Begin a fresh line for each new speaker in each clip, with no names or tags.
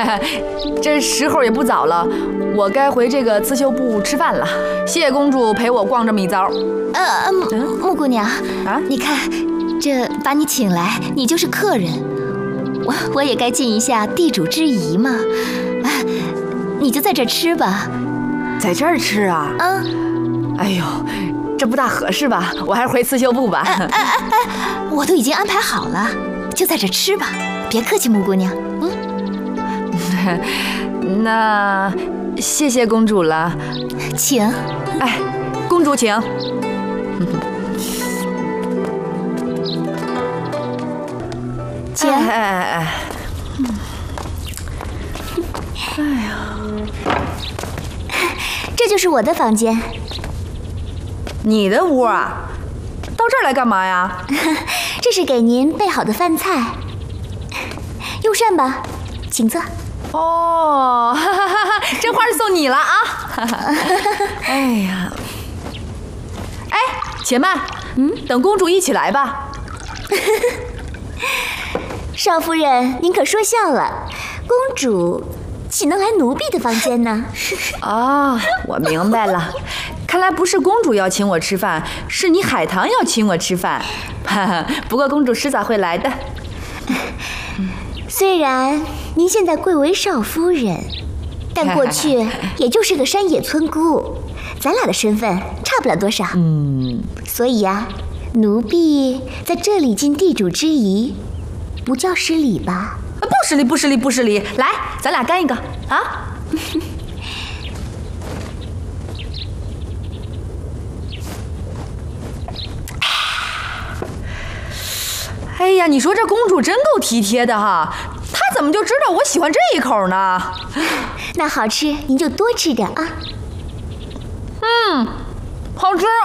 这时候也不早了，我该回这个刺绣部吃饭了。谢谢公主陪我逛这么一遭。
木姑娘
啊，
你看，这把你请来，你就是客人，我也该尽一下地主之谊嘛。你就在这吃吧。
在这儿吃啊？哎呦，这不大合适吧？我还是回刺绣部吧。
我都已经安排好了，就在这吃吧。别客气，木姑娘。
那谢谢公主了，
请。
哎，公主请。
请。
哎呀，
这就是我的房间。
你的屋啊？到这儿来干嘛呀？
这是给您备好的饭菜，用膳吧，请坐。
哦，这花是送你了啊！哎呀，哎，且慢，等公主一起来吧。
少夫人，您可说笑了，公主岂能来奴婢的房间呢？
哦，我明白了，看来不是公主要请我吃饭，是你海棠要请我吃饭。不过公主迟早会来的。
虽然您现在贵为少夫人，但过去也就是个山野村姑，咱俩的身份差不了多少。所以呀，奴婢在这里尽地主之谊，不叫失礼吧？
不失礼，不失礼，不失礼。来，咱俩干一个啊！哎呀，你说这公主真够体贴的哈，她怎么就知道我喜欢这一口呢？
那好吃您就多吃点啊。
好吃。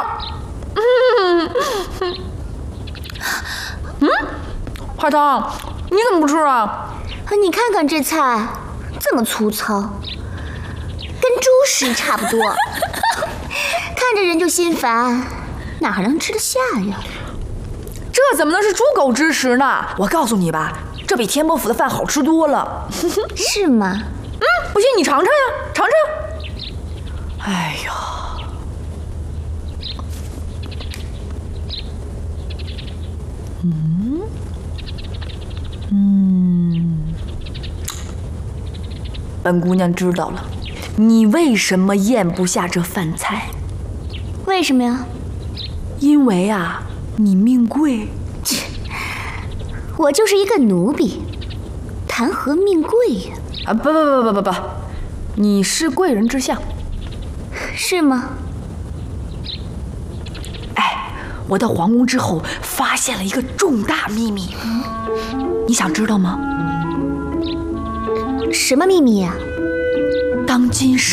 海棠，你怎么不吃啊？
你看看这菜这么粗糙，跟猪食差不多，看着人就心烦，哪还能吃得下呀？
这怎么能是猪狗之食呢？我告诉你吧，这比天波府的饭好吃多了。
是吗？
不信你尝尝呀，尝尝。哎呀，本姑娘知道了，你为什么咽不下这饭菜？
为什么呀？
因为啊，你命贵。
我就是一个奴婢，谈何命贵呀？
不，你是贵人之相。
是吗？
哎，我到皇宫之后发现了一个重大秘密，你想知道吗？
什么秘密呀？
当今